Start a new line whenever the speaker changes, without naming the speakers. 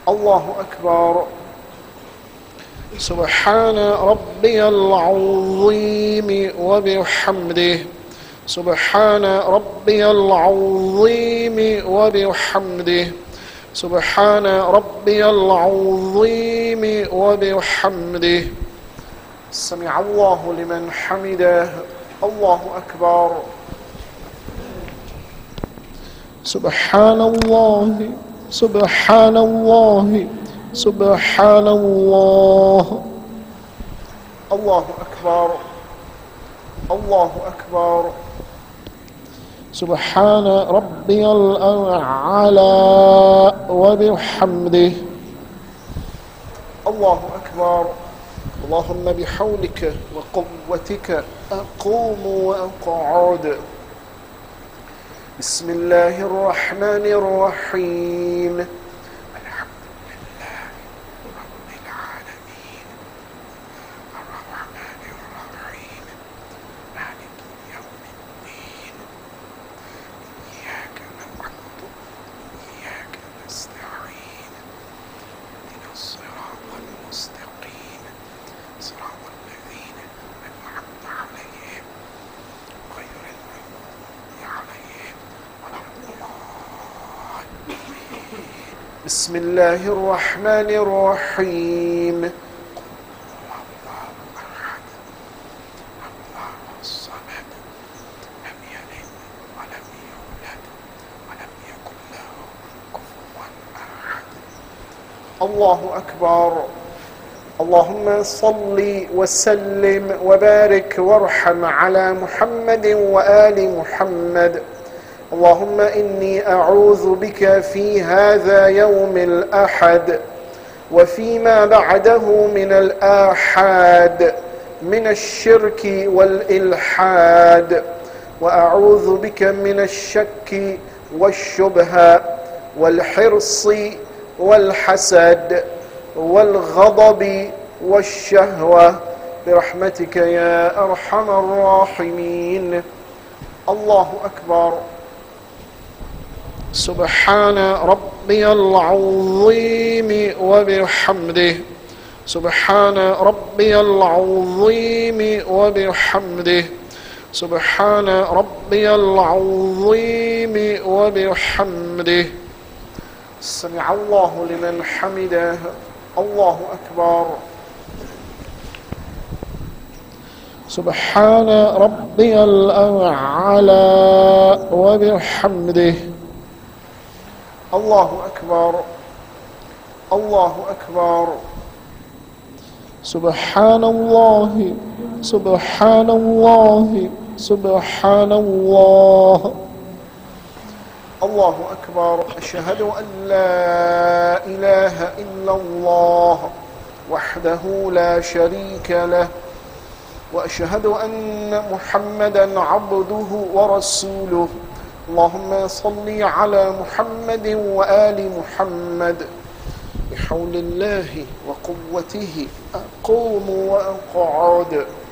الله أكبر. سبحان ربي العظيم وبحمده. سبحان ربي العظيم وبحمده. سبحان ربي العظيم وبحمده. سمع الله لمن حمده. الله أكبر. سبحان الله سبحان الله سبحان الله. الله أكبر. الله أكبر. سبحان ربي الأعلى وبحمده. الله أكبر. اللهم بحولك وقوتك أقوم وأقعد. بسم الله الرحمن الرحيم. الحمد لله رب العالمين الرحمن الرحيم مالك يوم الدين إياك نعبد وإياك نستعين اهدنا الصراط المستقيم صراط الذين أنعمت عليهم غير المغضوب عليهم ولا الضالين. بسم الله الرحمن الرحيم. قل هو الله أحد الله الصمد لم يلد ولم يولد ولم يكن له كفوا أحد. الله أكبر. اللهم صل وسلم وبارك وارحم على محمد وآل محمد. اللهم إني أعوذ بك في هذا يوم الأحد وفيما بعده من الآحاد من الشرك والإلحاد، وأعوذ بك من الشك والشبهة والحرص والحسد والغضب والشهوة برحمتك يا أرحم الراحمين. الله أكبر. سبحان ربي العظيم وبحمده. سبحان ربي العظيم وبحمده. سبحان ربي العظيم وبحمده. سمع الله لمن حمده. الله أكبر. سبحان ربي الأعلى وبحمده. الله أكبر. الله أكبر. سبحان الله سبحان الله سبحان الله. الله أكبر. أشهد أن لا إله إلا الله وحده لا شريك له، وأشهد أن محمدا عبده ورسوله. اللهم صل على محمد وآل محمد. بحول الله وقوته أقوم وأقعد.